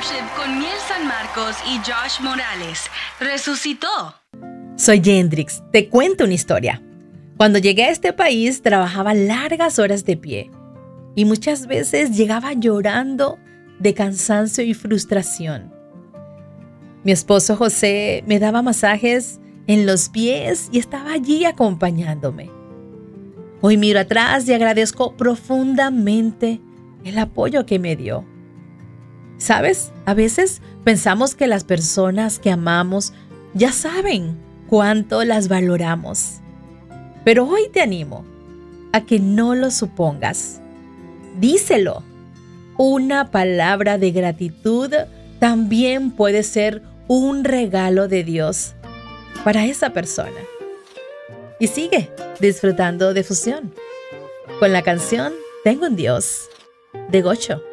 Worship con Miel San Marcos y Josh Morales. Resucitó. Soy Yendrix. Te cuento una historia. Cuando llegué a este país, trabajaba largas horas de pie y muchas veces llegaba llorando de cansancio y frustración. Mi esposo José me daba masajes en los pies y estaba allí acompañándome. Hoy miro atrás y agradezco profundamente el apoyo que me dio. ¿Sabes? A veces pensamos que las personas que amamos ya saben cuánto las valoramos. Pero hoy te animo a que no lo supongas. Díselo. Una palabra de gratitud también puede ser un regalo de Dios para esa persona. Y sigue disfrutando de Fusión con la canción Tengo un Dios de Gocho.